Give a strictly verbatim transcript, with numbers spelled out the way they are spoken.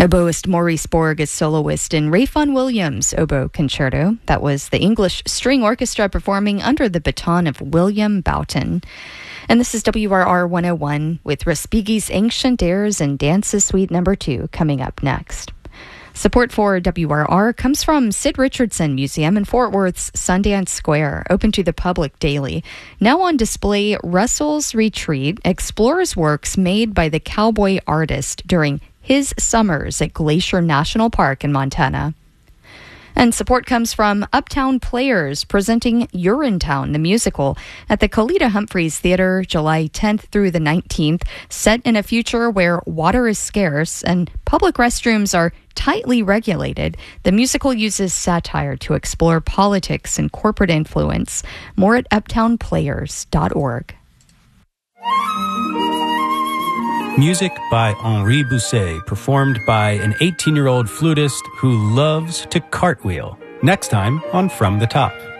Oboist Maurice Borg is soloist in Ray Vaughan Williams' Oboe Concerto. That was the English String Orchestra performing under the baton of William Boughton. And this is W R R one oh one with Respighi's Ancient Airs and Dances Suite number two coming up next. Support for W R R comes from Sid Richardson Museum in Fort Worth's Sundance Square, open to the public daily. Now on display, Russell's Retreat explores works made by the cowboy artist during his summers at Glacier National Park in Montana. And support comes from Uptown Players presenting Urinetown, the musical, at the Kalita Humphreys Theater July tenth through the nineteenth, set in a future where water is scarce and public restrooms are tightly regulated. The musical uses satire to explore politics and corporate influence. More at uptown players dot org. Music by Henri Bousset, performed by an eighteen-year-old flutist who loves to cartwheel. Next time on From the Top.